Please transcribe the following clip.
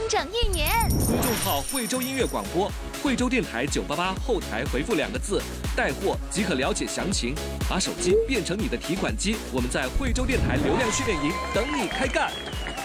整1年。 公众号惠州音乐广播，惠州电台988后台回复2个字“带货”即可了解详情。把手机变成你的提款机，我们在惠州电台流量训练营等你开干。